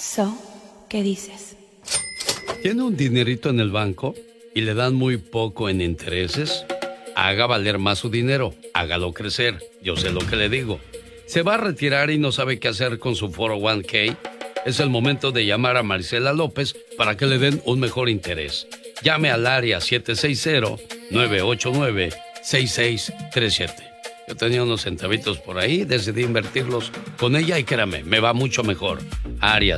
¿Qué dices? ¿Tiene un dinerito en el banco y le dan muy poco en intereses? Haga valer más su dinero, hágalo crecer. Yo sé lo que le digo. ¿Se va a retirar y no sabe qué hacer con su 401k? Es el momento de llamar a Marcela López para que le den un mejor interés. Llame al área 760-989-6637. Yo tenía unos centavitos por ahí, decidí invertirlos con ella y créame, me va mucho mejor. Área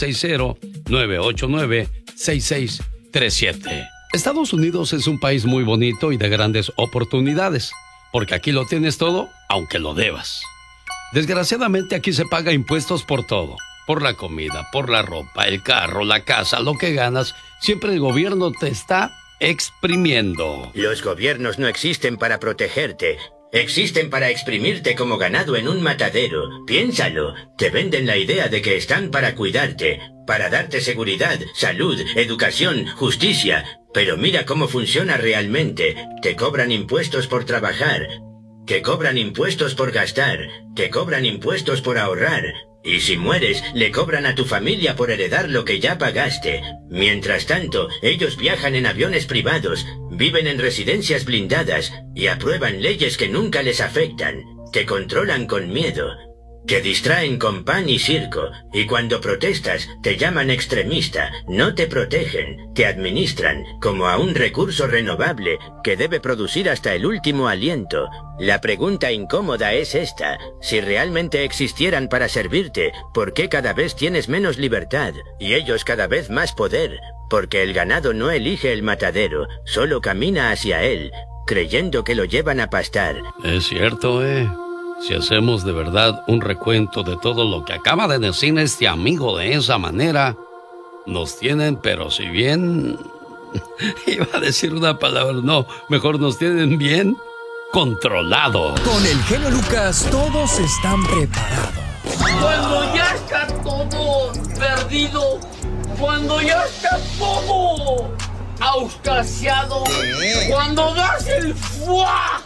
760-989-6637. Estados Unidos es un país muy bonito y de grandes oportunidades, porque aquí lo tienes todo, aunque lo debas. Desgraciadamente aquí se paga impuestos por todo. Por la comida, por la ropa, el carro, la casa, lo que ganas. Siempre el gobierno te está exprimiendo. Los gobiernos no existen para protegerte. Existen para exprimirte como ganado en un matadero. Piénsalo. Te venden la idea de que están para cuidarte, para darte seguridad, salud, educación, justicia. Pero mira cómo funciona realmente. Te cobran impuestos por trabajar. Te cobran impuestos por gastar. Te cobran impuestos por ahorrar. Y si mueres, le cobran a tu familia por heredar lo que ya pagaste. Mientras tanto, ellos viajan en aviones privados, viven en residencias blindadas y aprueban leyes que nunca les afectan. Te controlan con miedo. Te distraen con pan y circo, y cuando protestas te llaman extremista, no te protegen, te administran como a un recurso renovable que debe producir hasta el último aliento. La pregunta incómoda es esta: si realmente existieran para servirte, ¿por qué cada vez tienes menos libertad y ellos cada vez más poder? Porque el ganado no elige el matadero, solo camina hacia él, creyendo que lo llevan a pastar. Es cierto, Si hacemos de verdad un recuento de todo lo que acaba de decir este amigo de esa manera, nos tienen, pero si bien... Iba a decir una palabra, no, mejor nos tienen bien controlados. Con el genio Lucas todos están preparados. Cuando ya está todo perdido, cuando ya está todo auscasiado, cuando das el ¡fua!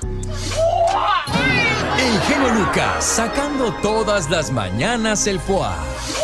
¡Fua! El genio Lucas sacando todas las mañanas el foie.